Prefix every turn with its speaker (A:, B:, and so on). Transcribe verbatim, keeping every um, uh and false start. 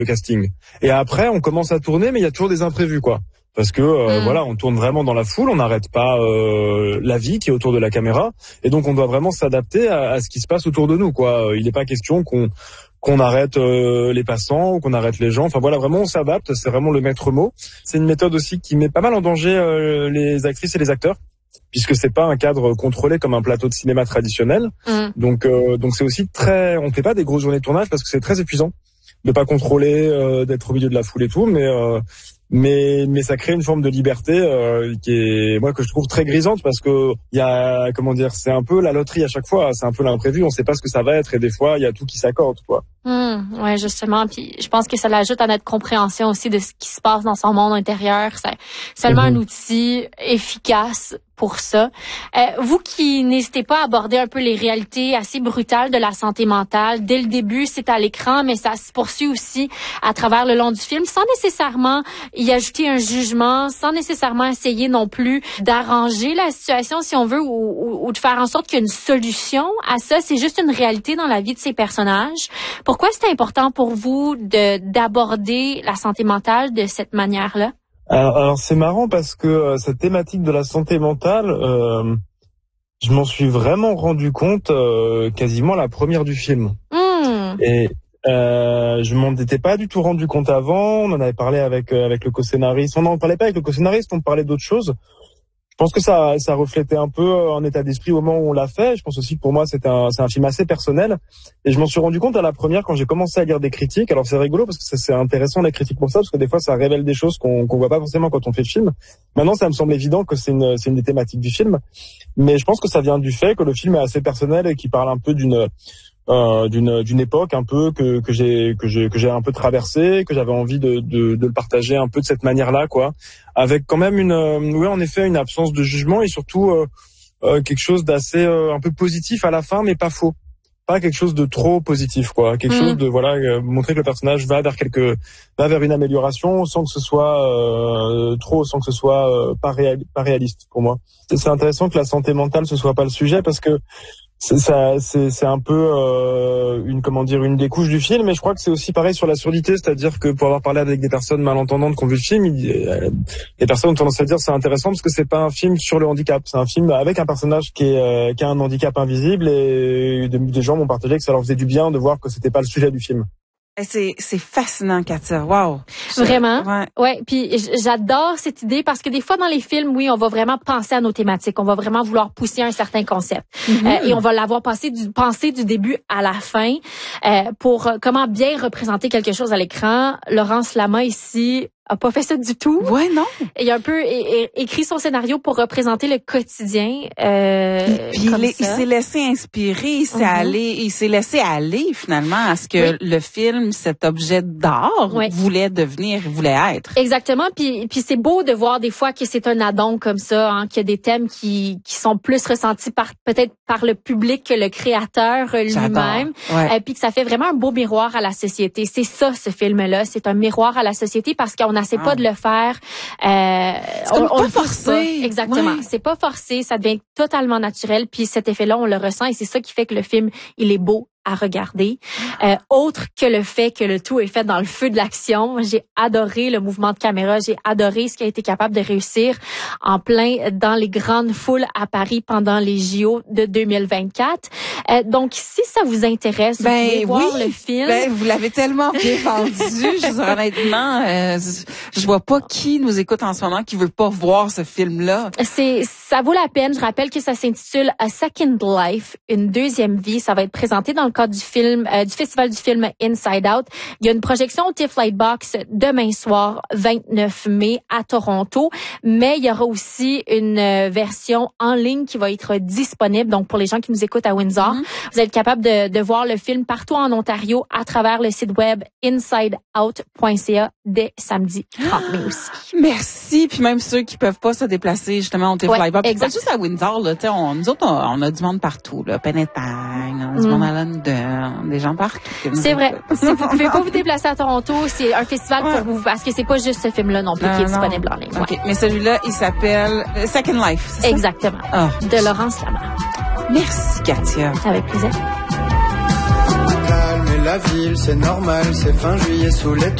A: le casting. Et après, on commence à tourner, mais il y a toujours des imprévus, quoi. Parce que euh, mmh. voilà, on tourne vraiment dans la foule, on n'arrête pas euh, la vie qui est autour de la caméra, et donc on doit vraiment s'adapter à, à ce qui se passe autour de nous, quoi. Il n'est pas question qu'on qu'on arrête euh, les passants ou qu'on arrête les gens. Enfin voilà, vraiment on s'adapte, c'est vraiment le maître mot. C'est une méthode aussi qui met pas mal en danger euh, les actrices et les acteurs, puisque c'est pas un cadre contrôlé comme un plateau de cinéma traditionnel. Mmh. Donc euh, donc c'est aussi très, on fait pas des grosses journées de tournage parce que c'est très épuisant de pas contrôler, euh, d'être au milieu de la foule et tout, mais euh, mais mais ça crée une forme de liberté euh, qui est, moi, que je trouve très grisante, parce que il y a, comment dire, c'est un peu la loterie à chaque fois, c'est un peu l'imprévu, on sait pas ce que ça va être, et des fois il y a tout qui s'accorde, quoi.
B: Mmh, ouais, justement, puis je pense que ça l'ajoute à notre compréhension aussi de ce qui se passe dans son monde intérieur. C'est seulement mmh. un outil efficace pour ça. Euh, vous qui n'hésitez pas à aborder un peu les réalités assez brutales de la santé mentale, dès le début, c'est à l'écran, mais ça se poursuit aussi à travers le long du film, sans nécessairement y ajouter un jugement, sans nécessairement essayer non plus d'arranger la situation, si on veut, ou, ou, ou de faire en sorte qu'il y ait une solution à ça. C'est juste une réalité dans la vie de ces personnages. Pourquoi c'est important pour vous de d'aborder la santé mentale de cette manière-là?
A: Alors, alors c'est marrant parce que euh, cette thématique de la santé mentale, euh, je m'en suis vraiment rendu compte euh, quasiment à la première du film. Mmh. Et euh, je m'en étais pas du tout rendu compte avant. On en avait parlé avec euh, avec le co-scénariste. On n'en parlait pas avec le co-scénariste, on parlait d'autres choses. Je pense que ça ça reflétait un peu un état d'esprit au moment où on l'a fait. Je pense aussi que pour moi c'était un c'est un film assez personnel, et je m'en suis rendu compte à la première quand j'ai commencé à lire des critiques. Alors c'est rigolo parce que c'est intéressant les critiques pour ça, parce que des fois ça révèle des choses qu'on qu'on voit pas forcément quand on fait le film. Maintenant ça me semble évident que c'est une c'est une des thématiques du film, mais je pense que ça vient du fait que le film est assez personnel et qui parle un peu d'une Euh, d'une d'une époque un peu que que j'ai que j'ai que j'ai un peu traversé, que j'avais envie de de de le partager un peu de cette manière-là, quoi, avec quand même une euh, ouais en effet une absence de jugement, et surtout euh, euh, quelque chose d'assez euh, un peu positif à la fin, mais pas faux, pas quelque chose de trop positif, quoi, quelque mmh. chose de voilà euh, montrer que le personnage va vers quelque va vers une amélioration sans que ce soit euh, trop sans que ce soit euh, pas réal, pas réaliste pour moi. C'est intéressant que la santé mentale ce soit pas le sujet, parce que c'est ça c'est c'est un peu euh, une comment dire une des couches du film, mais je crois que c'est aussi pareil sur la surdité, c'est-à-dire que pour avoir parlé avec des personnes malentendantes qui ont vu le film, il, euh, les personnes ont tendance à dire c'est intéressant parce que c'est pas un film sur le handicap, c'est un film avec un personnage qui est euh, qui a un handicap invisible, et des, des gens m'ont partagé que ça leur faisait du bien de voir que c'était pas le sujet du film.
C: C'est c'est fascinant, Katia. Wow.
B: Vraiment. Ouais. Ouais. Puis j'adore cette idée parce que des fois dans les films, oui, on va vraiment penser à nos thématiques, on va vraiment vouloir pousser un certain concept, mm-hmm. euh, et on va l'avoir passé du pensé du début à la fin euh, pour euh, comment bien représenter quelque chose à l'écran. Laurence Lama ici a pas fait ça du tout.
C: Ouais, non.
B: Il a un peu é- é- écrit son scénario pour représenter le quotidien. Euh,
C: puis il, il s'est laissé inspirer, il s'est mm-hmm. allé, il s'est laissé aller finalement à ce que oui. le film, cet objet d'art, oui. voulait devenir, voulait être.
B: Exactement. Puis, puis c'est beau de voir des fois que c'est un addon comme ça, hein, qu'il y a des thèmes qui qui sont plus ressentis par peut-être par le public que le créateur lui-même.
C: Ouais.
B: Et puis que ça fait vraiment un beau miroir à la société. C'est ça, ce film-là. C'est un miroir à la société parce qu'on n'essaie ah. pas de le faire. Euh,
C: c'est comme
B: on,
C: pas
B: on le
C: forcé.
B: Pas. Exactement. Ouais. C'est pas forcé. Ça devient totalement naturel. Puis cet effet-là, on le ressent, et c'est ça qui fait que le film, il est beau à regarder. Euh, autre que le fait que le tout est fait dans le feu de l'action. J'ai adoré le mouvement de caméra. J'ai adoré ce qu'il a été capable de réussir en plein dans les grandes foules à Paris pendant les J O de deux mille vingt-quatre. Euh, donc, si ça vous intéresse, vous
C: ben,
B: pouvez voir
C: oui.
B: le film.
C: Ben, vous l'avez tellement bien vendu. Je vous honnêtement, euh, je vois pas qui nous écoute en ce moment qui veut pas voir ce film-là.
B: C'est, ça vaut la peine. Je rappelle que ça s'intitule A Second Life, une deuxième vie. Ça va être présenté dans le cadre du film, euh, du festival du film Inside Out. Il y a une projection au TIFF Lightbox demain soir, vingt-neuf mai, à Toronto. Mais il y aura aussi une euh, version en ligne qui va être disponible. Donc, pour les gens qui nous écoutent à Windsor, mm-hmm. vous êtes capable de, de voir le film partout en Ontario à travers le site web inside out point c a dès samedi trente mai aussi.
C: Merci. Puis même ceux qui peuvent pas se déplacer justement au TIFF
B: ouais,
C: Lightbox. Pas juste à Windsor, là, on, nous autres, on, on a du monde partout, là. Penetang, on a du monde à London, des gens partout.
B: C'est vrai. Si vous pouvez pas vous déplacer à Toronto, c'est un festival ouais. pour vous, parce que c'est pas juste ce film-là non plus non, qui est non. disponible en ligne.
C: Okay. Ouais. Mais celui-là, il s'appelle Second Life, c'est ça?
B: Exactement. Oh. De Laurence Lama.
C: Merci, Katia.
B: Avec plaisir.
D: Calme la ville, c'est normal, c'est fin juillet sous les